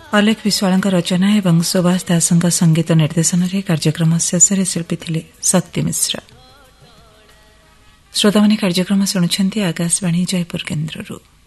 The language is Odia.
ଅଲେଖ ବିଶ୍ୱାଳଙ୍କ ରଚନା ଏବଂ ସୁଭାଷ ଦାସଙ୍କ ସଙ୍ଗୀତ ନିର୍ଦ୍ଦେଶନରେ କାର୍ଯ୍ୟକ୍ରମ ଶେଷରେ ଶିଳ୍ପୀ ଥିଲେ ଶକ୍ତି ମିଶ୍ର। ଶ୍ରୋତାମାନେ କାର୍ଯ୍ୟକ୍ରମ ଶୁଣୁଛନ୍ତି ଆକାଶବାଣୀ ଜୟପୁର କେନ୍ଦ୍ରରୁ।